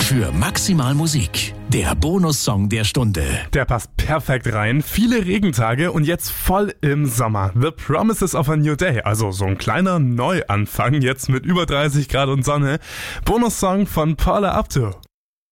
für Maximal Musik. Der Bonussong der Stunde. Der passt perfekt rein. Viele Regentage und jetzt voll im Sommer. The Promises of a New Day. Also so ein kleiner Neuanfang jetzt mit über 30 Grad und Sonne. Bonussong von Paula Abdul.